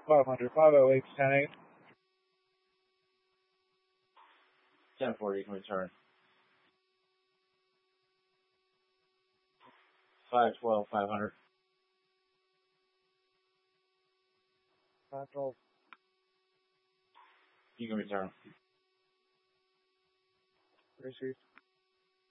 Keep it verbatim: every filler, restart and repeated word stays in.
five hundred, five oh eight, ten eight. ten forty, you can return. five twelve, five hundred. five twelve. You can return. Received.